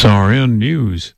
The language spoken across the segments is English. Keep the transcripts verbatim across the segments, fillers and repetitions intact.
S R N News.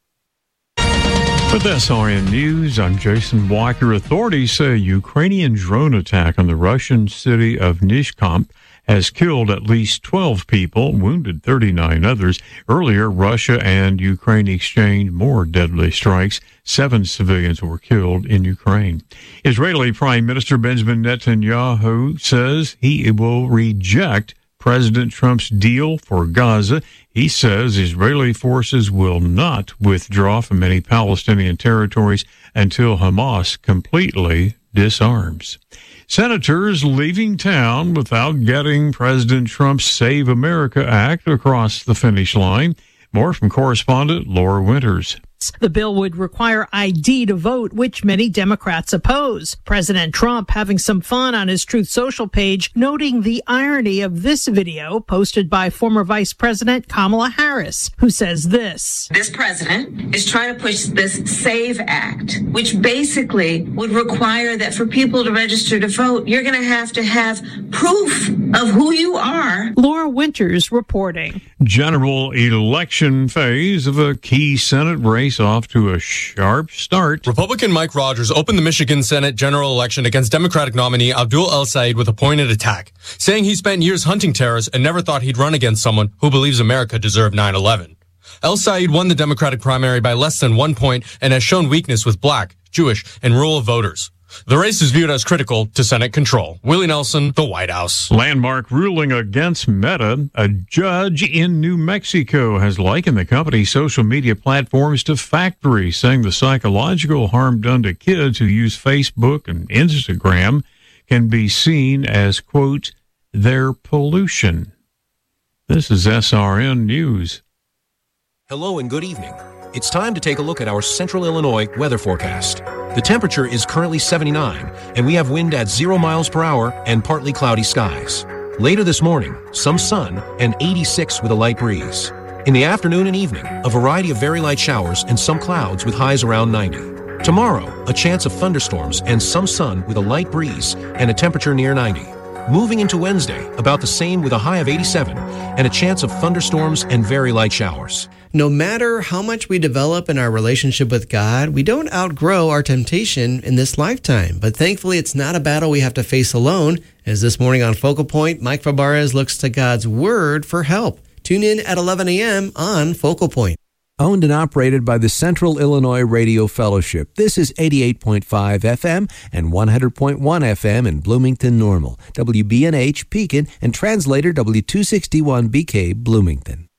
With S R N News, I'm Jason Walker. Authorities say a Ukrainian drone attack on the Russian city of Nizhkomp has killed at least twelve people, wounded thirty-nine others. Earlier, Russia and Ukraine exchanged more deadly strikes. Seven civilians were killed in Ukraine. Israeli Prime Minister Benjamin Netanyahu says he will reject President Trump's deal for Gaza. He says Israeli forces will not withdraw from any Palestinian territories until Hamas completely disarms. Senators leaving town without getting President Trump's Save America Act across the finish line. More from correspondent Laura Winters. The bill would require I D to vote, which many Democrats oppose. President Trump having some fun on his Truth Social page, noting the irony of this video posted by former Vice President Kamala Harris, who says this. This president is trying to push this SAVE Act, which basically would require that for people to register to vote, you're going to have to have proof of who you are. Laura Winters reporting. General election phase of a key Senate race off to a sharp start. Republican Mike Rogers opened the Michigan Senate general election against Democratic nominee Abdul El-Sayed with a pointed attack, saying he spent years hunting terrorists and never thought he'd run against someone who believes America deserved nine eleven. El-Sayed won the Democratic primary by less than one point and has shown weakness with black, Jewish, and rural voters. The race is viewed as critical to Senate control. Willie Nelson, the White House. Landmark ruling against Meta. A judge in New Mexico has likened the company's social media platforms to factories, saying the psychological harm done to kids who use Facebook and Instagram can be seen as, quote, their pollution. This is S R N News. Hello and good evening. It's time to take a look at our Central Illinois weather forecast. The temperature is currently seventy-nine, and we have wind at zero miles per hour and partly cloudy skies. Later this morning, some sun and eighty-six with a light breeze. In the afternoon and evening, a variety of very light showers and some clouds with highs around ninety. Tomorrow, a chance of thunderstorms and some sun with a light breeze and a temperature near ninety. Moving into Wednesday, about the same with a high of eighty-seven and a chance of thunderstorms and very light showers. No matter how much we develop in our relationship with God, we don't outgrow our temptation in this lifetime. But thankfully, it's not a battle we have to face alone. As this morning on Focal Point, Mike Fabarez looks to God's Word for help. Tune in at eleven a.m. on Focal Point. Owned and operated by the Central Illinois Radio Fellowship. This is eighty-eight point five F M and one hundred point one F M in Bloomington Normal, W B N H Pekin, and translator W two sixty-one B K Bloomington.